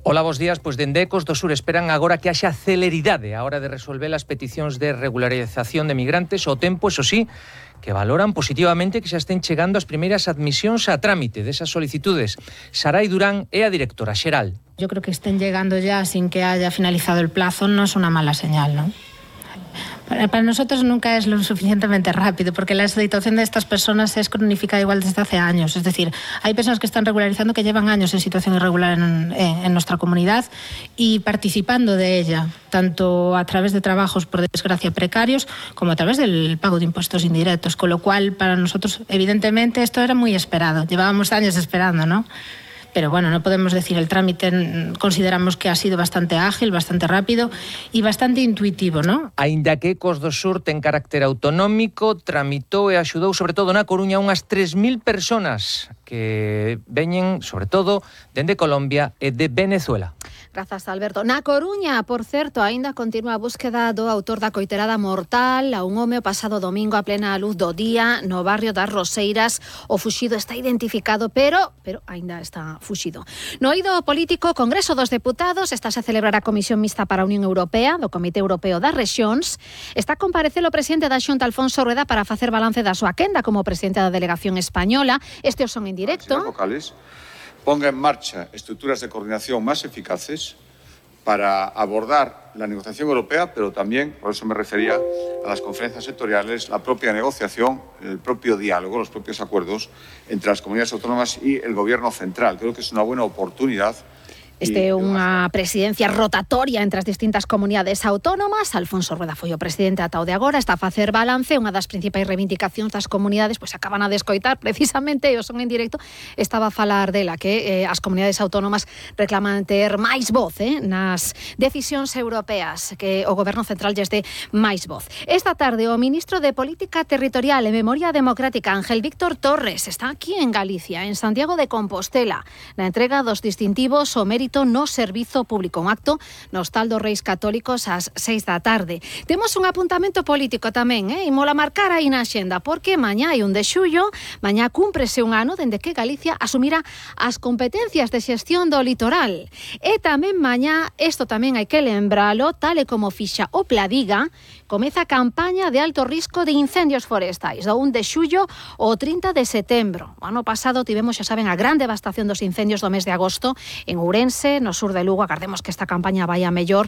Hola, bos días. Pois dende Ecos do Sur esperan agora que haxa celeridade a hora de resolver as peticións de regularización de migrantes. O tempo, eso sí, que valoran positivamente que xa estén chegando as primeiras admisións a trámite desas solicitudes. Sarai Durán é a directora xeral. Yo creo que estén llegando ya sin que haya finalizado el plazo no es una mala señal, ¿no? Para nosotros nunca es lo suficientemente rápido, porque la situación de estas personas es cronificada igual desde hace años. Es decir, hay personas que están regularizando que llevan años en situación irregular en nuestra comunidad y participando de ella, tanto a través de trabajos, por desgracia, precarios, como a través del pago de impuestos indirectos. Con lo cual, para nosotros, evidentemente, esto era muy esperado. Llevábamos años esperando, ¿no? Pero bueno, no podemos decir, el trámite consideramos que ha sido bastante ágil, bastante rápido y bastante intuitivo, ¿no? Aínda que Ecos do Sur ten carácter autonómico, tramitou e axudou, sobre todo na Coruña, unhas 3.000 personas que veñen, sobre todo, dende Colombia e de Venezuela. Grazas, Alberto. Na Coruña, por certo, aínda continúa a búsqueda do autor da coiterada mortal a un home o pasado domingo a plena luz do día no barrio das Roseiras. O fuxido está identificado, pero aínda está fuxido. No eido político, Congreso dos Deputados, estase a celebrar a Comisión Mixta para a Unión Europea, do Comité Europeo das Rexións. Está a comparecer o presidente da Xunta, Alfonso Rueda, para facer balance da súa quenda como presidente da delegación española. Este o son en directo. Ponga en marcha estructuras de coordinación más eficaces para abordar la negociación europea, pero también, por eso me refería a las conferencias sectoriales, la propia negociación, el propio diálogo, los propios acuerdos entre las comunidades autónomas y el gobierno central. Creo que es una buena oportunidad. Este é unha presidencia rotatoria entre as distintas comunidades autónomas. Alfonso Rueda foi o presidente ata o de agora, está a facer balance. Unha das principais reivindicacións das comunidades, pois acaban a descoitar precisamente, e o son en directo, estaba a falar dela, que as comunidades autónomas reclaman ter máis voz nas decisións europeas, que o goberno central lles dé máis voz. Esta tarde o ministro de Política Territorial e Memoria Democrática, Ángel Víctor Torres, está aquí en Galicia, en Santiago de Compostela, na entrega dos distintivos ao mérito no servizo público, un acto no Hostal dos Reis Católicos ás 6 da tarde. Temos un apuntamento político tamén, imola marcar aí na axenda, porque mañá hai 1 de xullo, mañá cúmprese un ano dende que Galicia asumira as competencias de xestión do litoral. E tamén mañá, isto tamén hai que lembralo, tal e como fixa o Pladiga, comeza a campaña de alto risco de incendios forestais, do 1 de xullo ao 30 de setembro. O ano pasado tivemos, xa saben, a gran devastación dos incendios do mes de agosto en Ourense, no sur de Lugo. Agardemos que esta campaña vai a mellor.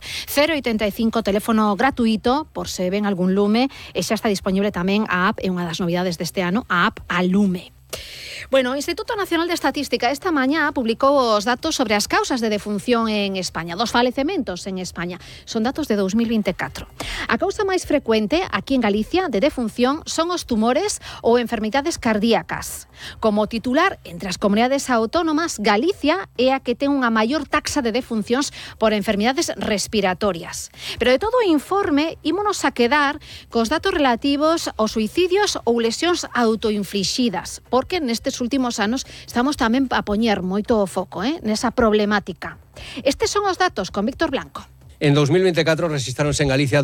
085, teléfono gratuito, por se ven algún lume, e xa está disponible tamén a app, é unha das novidades deste ano, a app Alume. Bueno, o Instituto Nacional de Estatística esta mañá publicou os datos sobre as causas de defunción en España, dos falecementos en España. Son datos de 2024. A causa máis frecuente aquí en Galicia de defunción son os tumores ou enfermidades cardíacas. Como titular, entre as comunidades autónomas, Galicia é a que ten unha maior taxa de defuncións por enfermidades respiratorias. Pero de todo o informe, ímonos a quedar cos datos relativos aos suicidios ou lesións autoinflixidas, porque nestes últimos anos estamos tamén a poñer moito o foco nesa problemática. Estes son os datos con Víctor Blanco. En 2024 rexistráronse en Galicia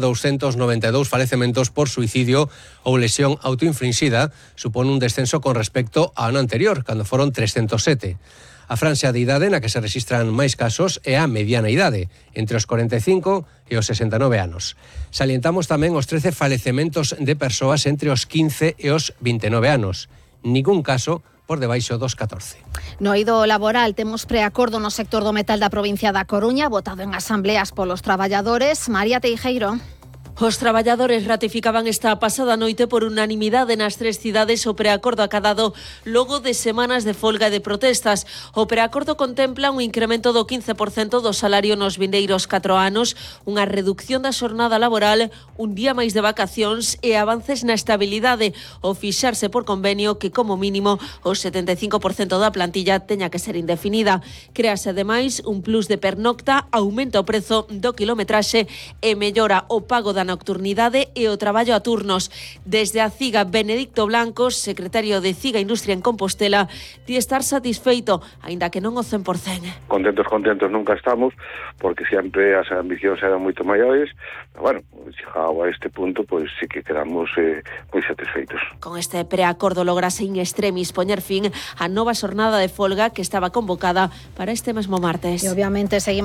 292 falecementos por suicidio ou lesión autoinfrinxida, supón un descenso con respecto ao ano anterior, cando foron 307. A franxa de idade na que se rexistran máis casos é a mediana idade, entre os 45 e os 69 anos. Salientamos tamén os 13 falecementos de persoas entre os 15 e os 29 anos. Ningún caso por debaixo dos 14. No eido laboral temos preacordo no sector do metal da provincia da Coruña, votado en asambleas polos traballadores. María Teijeiro. Os traballadores ratificaban esta pasada noite por unanimidade nas 3 cidades o preacordo acadado logo de semanas de folga e de protestas. O preacordo contempla un incremento do 15% do salario nos vindeiros 4 anos, unha reducción da xornada laboral, un día máis de vacacións e avances na estabilidade, o fixarse por convenio que como mínimo o 75% da plantilla teña que ser indefinida. Créase ademais un plus de pernocta, aumenta o prezo do kilometraxe e mellora o pago da nocturnidade e o traballo a turnos. Desde a CIGA, Benedicto Blancos, secretario de CIGA Industria en Compostela, di estar satisfeito, aínda que non o 100%. Contentos nunca estamos, porque sempre as ambicións eran moito maiores. Bueno, chegado a este punto, pois sí que quedamos moi satisfeitos. Con este preacordo lograse in extremis poñer fin á nova xornada de folga que estaba convocada para este mesmo martes. E obviamente seguimos